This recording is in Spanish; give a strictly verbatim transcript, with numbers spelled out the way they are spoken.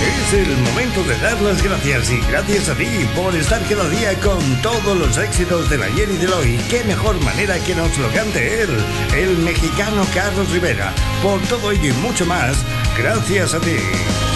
Es el momento de dar las gracias y gracias a ti por estar cada día con todos los éxitos del ayer y del hoy. Qué mejor manera que nos lo cante él, el mexicano Carlos Rivera. Por todo ello y mucho más, gracias a ti.